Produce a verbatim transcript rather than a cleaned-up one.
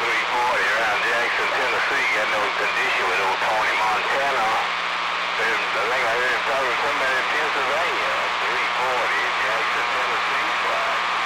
three forty around Jackson, Tennessee, getting those condition with old Tony Montana